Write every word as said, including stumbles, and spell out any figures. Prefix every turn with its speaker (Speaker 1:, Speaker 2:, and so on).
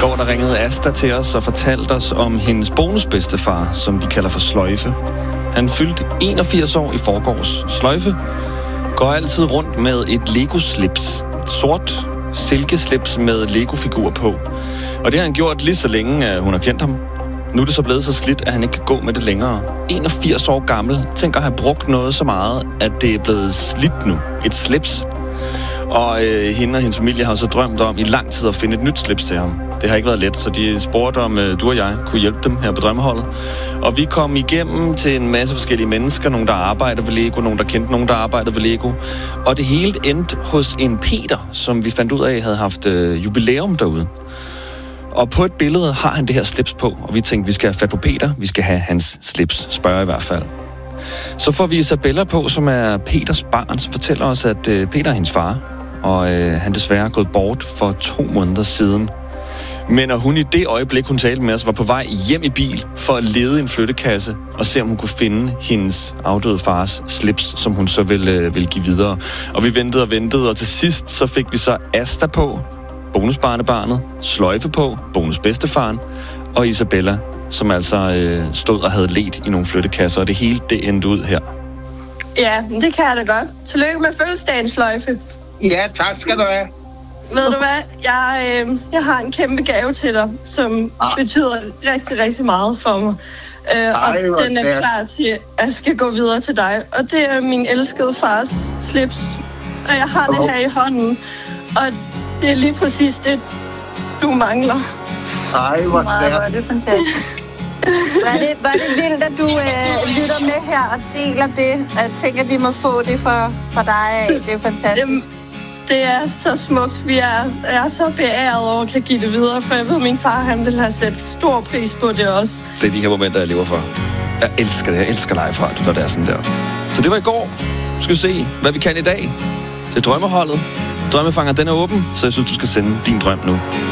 Speaker 1: går der ringede Asta til os og fortalte os om hendes bonusbedstefar, som de kalder for Sløjfe. Han fyldte enogfirs år i forgårs. Sløjfe går altid rundt med et Lego-slips. Et sort silkeslips med Lego-figur på. Og det har han gjort lige så længe, at hun har kendt ham. Nu er det så blevet så slidt, at han ikke kan gå med det længere. enogfirs år gammel. Tænk at have brugt noget så meget, at det er blevet slidt nu. Et slips. Og øh, hende og hendes familie har så drømt om i lang tid at finde et nyt slips til ham. Det har ikke været let, så de spurgte om øh, du og jeg kunne hjælpe dem her på Drømmeholdet. Og vi kom igennem til en masse forskellige mennesker. Nogle, der arbejder ved Lego, nogle, der kendte nogen, der arbejdede ved Lego. Og det hele endte hos en Peter, som vi fandt ud af havde haft øh, jubilæum derude. Og på et billede har han det her slips på, og vi tænkte, vi skal have fat på Peter. Vi skal have hans slips, spørger i hvert fald. Så får vi Isabella på, som er Peters barn, som fortæller os, at øh, Peter er hendes far. Og øh, han desværre er gået bort for to måneder siden. Men når hun i det øjeblik, hun talte med os, var på vej hjem i bil for at lede en flyttekasse og se, om hun kunne finde hendes afdøde fars slips, som hun så ville, øh, ville give videre. Og vi ventede og ventede, og til sidst så fik vi så Asta på, bonusbarnebarnet, Sløjfe på, bonusbedstefaren, og Isabella, som altså øh, stod og havde ledt i nogle flyttekasser, og det hele det endte ud her.
Speaker 2: Ja, det kan jeg da godt. Tillykke med fødselsdagen, Sløjfe.
Speaker 3: Ja, tak skal du have.
Speaker 2: Ved du hvad? Jeg, øh, jeg har en kæmpe gave til dig, som ah. betyder rigtig, rigtig meget for mig. Øh, Ej, og den er stærk. Klar til, at jeg skal gå videre til dig. Og det er min elskede fars slips. Og jeg har oh. det her i hånden. Og det er lige præcis det, du mangler.
Speaker 3: Ej, hvor stærkt.
Speaker 4: Hvor er det fantastisk. Var det, var det vildt, at du øh, lytter med her og deler det? Jeg tænker, at de må få det for, for dig. Det er fantastisk. Jamen,
Speaker 2: det er så smukt. Vi er, jeg er så beæret over at kan give det videre, for jeg ved, at min far han vil have sat stor pris på det også.
Speaker 1: Det er de her momenter, jeg lever for. Jeg elsker det. Jeg elsker live radio, når det er sådan der. Så det var i går. Du skal se, hvad vi kan i dag. Til Drømmeholdet. Drømmefanger, den er åben, så jeg synes, du skal sende din drøm nu.